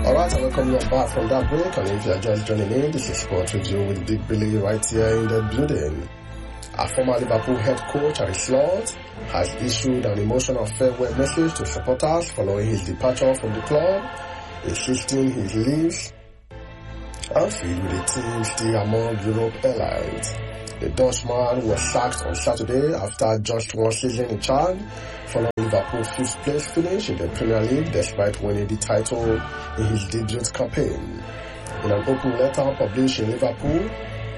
Alright, I welcome you back from that break, and if you are just joining in, this is Sport Review with Big Billy right here in the building. A former Liverpool head coach, Arne Slot, has issued an emotional farewell message to supporters following his departure from the club, insisting he leaves Anfield with the team still among Europe airlines. The Dutchman was sacked on Saturday after just one season in charge, following Liverpool's 5th place finish in the Premier League despite winning the title in his debut campaign. In an open letter published in Liverpool,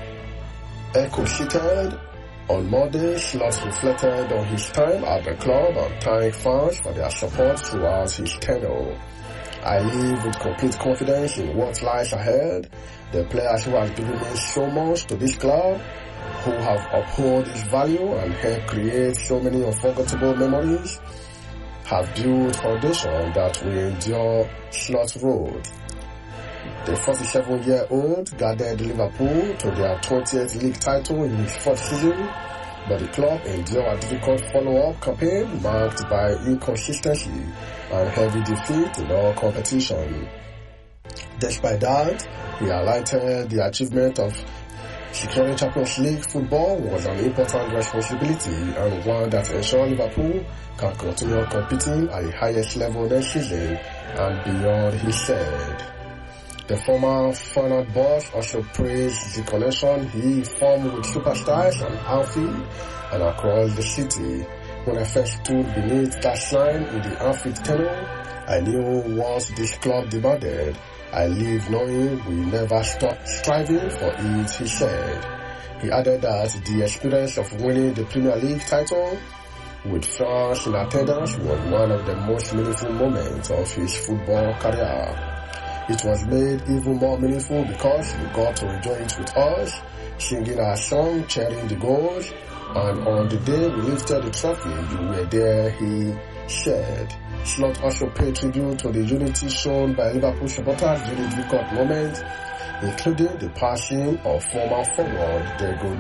Echo cited, on Monday, Slot reflected on his time at the club and thanked fans for their support throughout his tenure. I live with complete confidence in what lies ahead. The players who have given me so much to this club, who have upheld its value and helped create so many unforgettable memories, have built foundation that will endure, Slot wrote. The 47-year-old guided Liverpool to their 20th league title in his 4th season, but the club endured a difficult follow-up campaign marked by inconsistency and heavy defeat in all competition. Despite that, he highlighted the achievement of securing Champions League football was an important responsibility and one that ensured Liverpool can continue competing at the highest level next season and beyond, he said. The former Feyenoord boss also praised the connection he formed with superstars on Anfield and across the city. When I first stood beneath that sign in the Anfield tunnel, I knew what this club demanded. I live knowing we never stop striving for it, he said. He added that the experience of winning the Premier League title with fans in attendance was one of the most meaningful moments of his football career. It was made even more meaningful because you got to enjoy it with us, singing our song, cheering the goals, and on the day we lifted the trophy, you were there, he said. Slot also paid tribute to the unity shown by Liverpool supporters during the difficult moment, including the passing of former forward Diego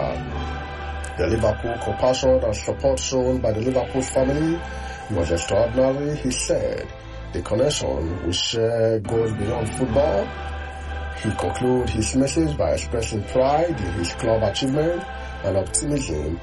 Jota. The Liverpool compassion and support shown by the Liverpool family was extraordinary, he said. The connection we share goes beyond football. He concluded his message by expressing pride in his club achievement and optimism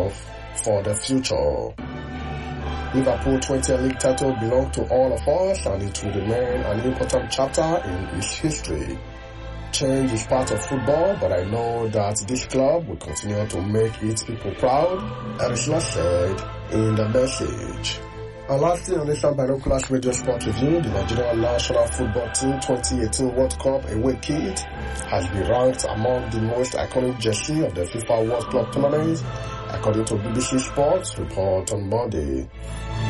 for the future. Liverpool 20th league title belonged to all of us and it will remain an important chapter in its history. Change is part of football, but I know that this club will continue to make its people proud, Arisla said in the message. And lastly, on this Binoculars Radio Sport Review, the Nigerian National Football Team 2018 World Cup away kit has been ranked among the most iconic jersey of the FIFA World Club tournament, according to BBC Sports report on Monday.